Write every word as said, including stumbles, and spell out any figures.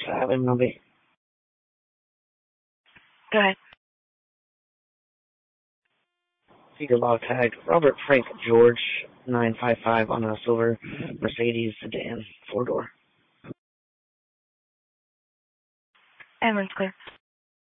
Silent movie. Go ahead. Feature log tag Robert Frank George nine five five on a silver Mercedes sedan, four door. Everyone's clear.